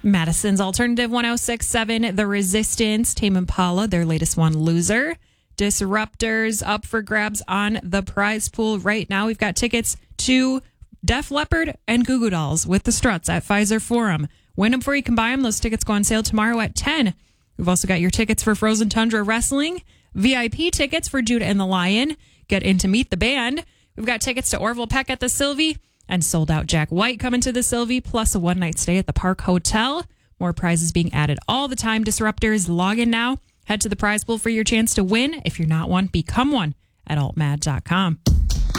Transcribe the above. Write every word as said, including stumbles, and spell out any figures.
Madison's Alternative one oh six point seven, The Resistance, Tame Impala, their latest one, Loser. Disruptors up for grabs on the prize pool right now. We've got tickets to Def Leppard and Goo Goo Dolls with the Struts at Pfizer Forum. Win them before you can buy them. Those tickets go on sale tomorrow at ten. We've also got your tickets for Frozen Tundra Wrestling, V I P tickets for Judah and the Lion. Get in to meet the band. We've got tickets to Orville Peck at the Sylvie and sold out Jack White coming to the Sylvie, plus a one-night stay at the Park Hotel. More prizes being added all the time. Disruptors, log in now. Head to the prize pool for your chance to win. If you're not one, become one at alt mad dot com.